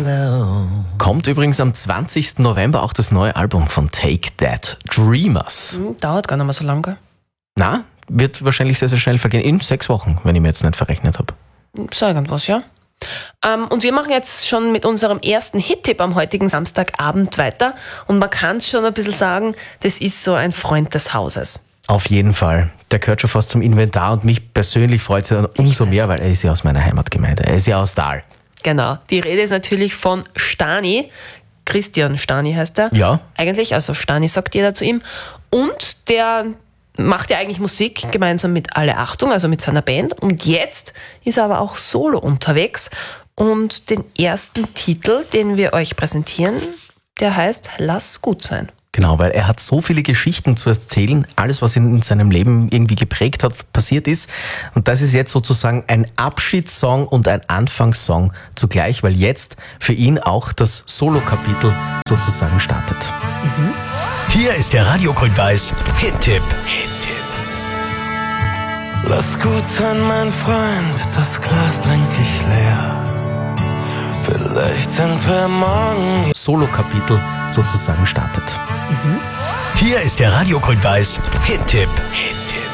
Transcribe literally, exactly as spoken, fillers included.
Kommt übrigens am zwanzigsten November auch das neue Album von Take That, Dreamers. Hm, dauert gar nicht mehr so lange. Na, wird wahrscheinlich sehr, sehr schnell vergehen. In sechs Wochen, wenn ich mir jetzt nicht verrechnet habe. So irgendwas, ja. Ähm, und wir machen jetzt schon mit unserem ersten Hit-Tipp am heutigen Samstagabend weiter. Und man kann es schon ein bisschen sagen, das ist so ein Freund des Hauses. Auf jeden Fall. Der gehört schon fast zum Inventar und mich persönlich freut es ja umso mehr, weil er ist ja aus meiner Heimatgemeinde. Er ist ja aus Dahl. Genau. Die Rede ist natürlich von Stani. Christian Stani heißt er. Ja. Eigentlich, also Stani sagt jeder zu ihm. Und der macht ja eigentlich Musik gemeinsam mit Alle Achtung, also mit seiner Band. Und jetzt ist er aber auch solo unterwegs. Und den ersten Titel, den wir euch präsentieren, der heißt Lass gut sein. Genau, weil er hat so viele Geschichten zu erzählen, alles, was ihn in seinem Leben irgendwie geprägt hat, passiert ist. Und das ist jetzt sozusagen ein Abschiedssong und ein Anfangssong zugleich, weil jetzt für ihn auch das Solo-Kapitel sozusagen startet. Mhm. Hier ist der Radio Grün-Weiß Hit-Tipp. Hit-Tipp. Lass gut sein, mein Freund, das Glas trink ich leer. Vielleicht sind wir morgen. Solo-Kapitel sozusagen startet. Mhm. Hier ist der Radio Grün-Weiß Hit-Tipp. Hit-Tipp.